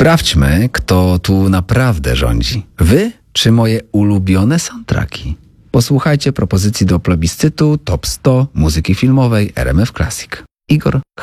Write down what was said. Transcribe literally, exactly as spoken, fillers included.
Sprawdźmy, kto tu naprawdę rządzi. Wy czy moje ulubione soundtracki? Posłuchajcie propozycji do plebiscytu Top sto muzyki filmowej R M F Classic. Igor